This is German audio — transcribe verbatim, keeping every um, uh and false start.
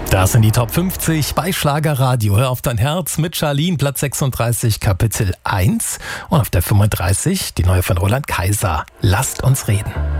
Das sind die Top fünfzig bei Schlagerradio. Hör auf dein Herz mit Charlene, Platz sechsunddreißig, Kapitel eins. Und auf der fünfunddreißig die neue von Roland Kaiser. Lasst uns reden.